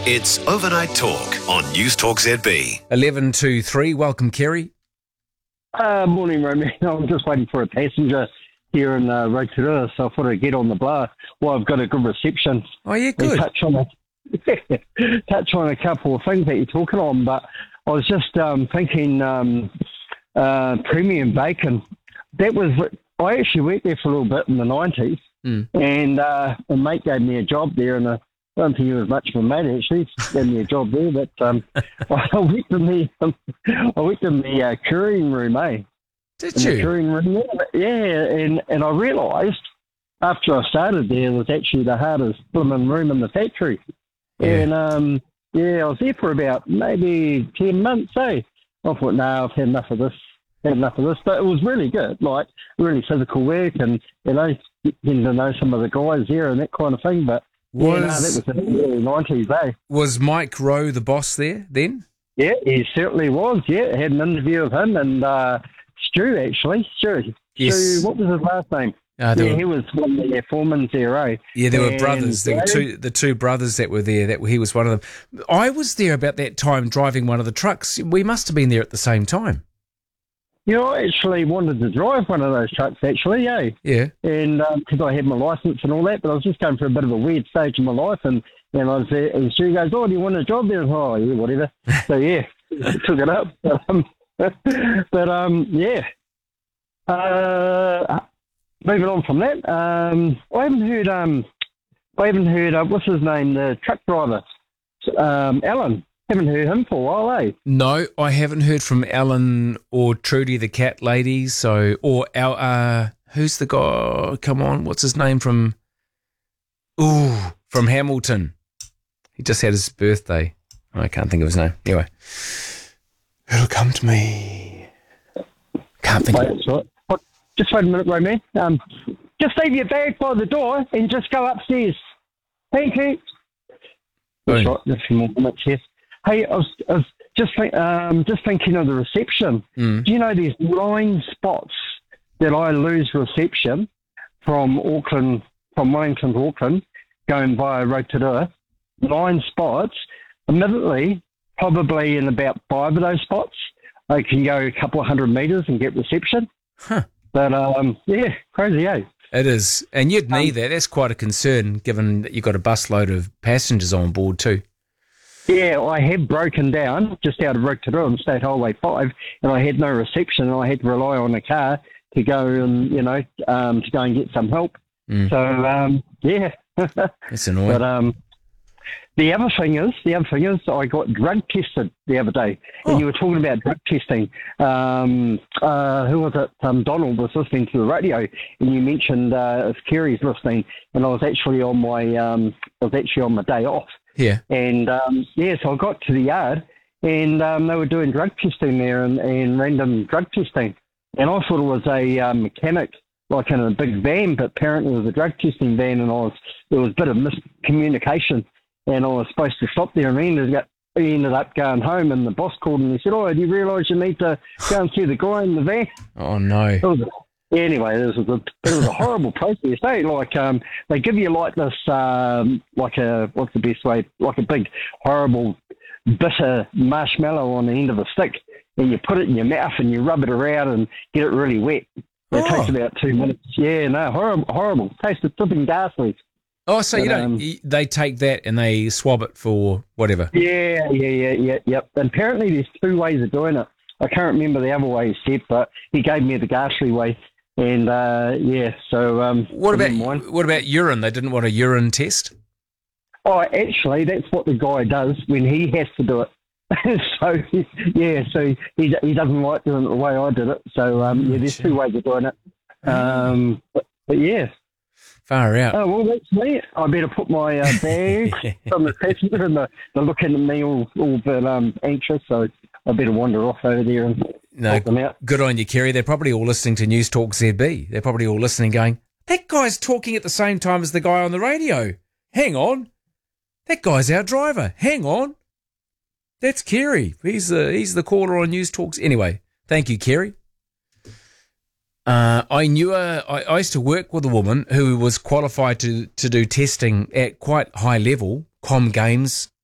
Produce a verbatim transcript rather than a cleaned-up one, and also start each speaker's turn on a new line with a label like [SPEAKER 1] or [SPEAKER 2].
[SPEAKER 1] It's Overnight Talk on News Talk Z B.
[SPEAKER 2] eleven to three. Welcome, Kerry.
[SPEAKER 3] Uh, morning, Romy. I'm just waiting for a passenger here in uh, Rotorua, so I thought I'd get on the blast. Well, I've got a good reception.
[SPEAKER 2] Oh, yeah,
[SPEAKER 3] We
[SPEAKER 2] good.
[SPEAKER 3] touch on a, touch on a couple of things that you're talking on, but I was just um, thinking um, uh, premium bacon. That was, I actually worked there for a little bit in the nineties,
[SPEAKER 2] Mm.
[SPEAKER 3] and uh, a mate gave me a job there, and a, I don't think he was much of a mate actually. He gave me a job there, but um, I worked in the um, I worked in the uh, curing room, eh?
[SPEAKER 2] Did
[SPEAKER 3] in the
[SPEAKER 2] you?
[SPEAKER 3] curing room, yeah, and and I realised after I started there, it was actually the hardest blooming room in the factory,
[SPEAKER 2] Yeah.
[SPEAKER 3] and um, yeah, I was there for about maybe ten months, eh? I thought, no, I've had enough of this, had enough of this, but it was really good, like really physical work, and you know, getting to know some of the guys there and that kind of thing, but. Yeah, no, that
[SPEAKER 2] Was,
[SPEAKER 3] was in the early nineties, eh?
[SPEAKER 2] was Mike Rowe the boss there then?
[SPEAKER 3] Yeah, he certainly was, yeah. I had an interview with him and uh, Stu, actually. Stu.
[SPEAKER 2] Yes.
[SPEAKER 3] Stu, what was his last name?
[SPEAKER 2] Uh, there
[SPEAKER 3] yeah,
[SPEAKER 2] were,
[SPEAKER 3] he was one of their foremen there, eh?
[SPEAKER 2] yeah, there were
[SPEAKER 3] And
[SPEAKER 2] brothers. There were
[SPEAKER 3] they-
[SPEAKER 2] two, the two brothers that were there. That he was one of them. I was there about that time driving one of the trucks. We must have been there at the same time.
[SPEAKER 3] You know, I actually wanted to drive one of those trucks, actually, eh?
[SPEAKER 2] Yeah.
[SPEAKER 3] And because I had my licence and all that, but I was just going for a bit of a weird stage in my life, and, and I was there, and Stu goes, oh, do you want a job there? Oh, yeah, whatever. So, yeah, took it up. But, um, but um, yeah. Uh, moving on from that, um, I haven't heard, um, I haven't heard, uh, what's his name, the truck driver, um, Alan. Haven't heard him for a while, eh?
[SPEAKER 2] No, I haven't heard from Alan or Trudy the cat lady. So, or our, uh, who's the guy? Come on, what's his name from? Ooh, from Hamilton. He just had his birthday. I can't think of his name. Anyway, it'll come to me. Can't think.
[SPEAKER 3] Wait,
[SPEAKER 2] Of
[SPEAKER 3] that's right. What, just wait a minute, Romy. Um, just leave your bag by the door and just go upstairs. Thank you. That's
[SPEAKER 2] Boom.
[SPEAKER 3] right, just a few more minutes here. Hey, I was, I was just think, um, just thinking of the reception.
[SPEAKER 2] Mm.
[SPEAKER 3] Do you know there's nine spots that I lose reception from Auckland, from Wellington to Auckland, going via Rotorua? Nine spots. Admittedly, probably in about five of those spots, I can go a couple of hundred metres and get reception.
[SPEAKER 2] Huh.
[SPEAKER 3] But um, yeah, crazy, eh?
[SPEAKER 2] It is, and you'd need
[SPEAKER 3] Um,
[SPEAKER 2] that. That's quite a concern, given that you've got a busload of passengers on board too.
[SPEAKER 3] Yeah, I have broken down just out of Rotorua on State Highway five, and I had no reception, and I had to rely on a car to go and, you know, um, to go and get some help.
[SPEAKER 2] Mm.
[SPEAKER 3] So, um, yeah.
[SPEAKER 2] That's annoying.
[SPEAKER 3] But um, the other thing is, the other thing is, I got drug tested the other day, and
[SPEAKER 2] Oh.
[SPEAKER 3] you were talking about drug testing. Um, uh, who was it? Um, Donald was listening to the radio, and you mentioned uh, if Kerry's listening, and I was actually on my, um, I was actually on my day off.
[SPEAKER 2] Yeah.
[SPEAKER 3] And, um, yeah, so I got to the yard and um, they were doing drug testing there and, and random drug testing. And I thought it was a um, mechanic, like in a big van, but apparently it was a drug testing van, and I was there was a bit of miscommunication, and I was supposed to stop there, and he ended up, he ended up going home, and the boss called and he said, oh, do you realise you need to go and see the guy in the van?
[SPEAKER 2] Oh no.
[SPEAKER 3] It was a, anyway, this was a it was a horrible process. Eh? Like um, they give you like this, um, like a what's the best way? Like a big, horrible, bitter marshmallow on the end of a stick, and you put it in your mouth and you rub it around and get it really wet. It
[SPEAKER 2] Oh.
[SPEAKER 3] takes about two minutes. Yeah, no, horrible, horrible. Tasted flipping ghastly.
[SPEAKER 2] Oh, so you
[SPEAKER 3] But,
[SPEAKER 2] don't?
[SPEAKER 3] um,
[SPEAKER 2] y- they take that and they swab it for whatever.
[SPEAKER 3] Yeah, yeah, yeah, yeah, yep. And apparently, there's two ways of doing it. I can't remember the other way he said, but he gave me the ghastly way. And uh, yeah, so um,
[SPEAKER 2] What
[SPEAKER 3] I
[SPEAKER 2] about
[SPEAKER 3] didn't mind.
[SPEAKER 2] what about urine? They didn't want a urine test.
[SPEAKER 3] Oh, actually, that's what the guy does when he has to do it. so yeah, so he he doesn't like doing it the way I did it. So um, yeah, there's two ways of doing it. Um, but, but yeah.
[SPEAKER 2] Far out.
[SPEAKER 3] Oh well, that's me. I better put my uh, bag from the passenger, and the, they're looking at me all all bit um, anxious. So I better wander off over there and
[SPEAKER 2] No,
[SPEAKER 3] help them out.
[SPEAKER 2] good on you, Kerry. They're probably all listening to News Talk Z B. They're probably all listening, going, "That guy's talking at the same time as the guy on the radio. Hang on, that guy's our driver. Hang on, that's Kerry. He's the he's the caller on News Talks. Anyway, thank you, Kerry. Uh, I knew a, I, I used to work with a woman who was qualified to, to do testing at quite high level, comm games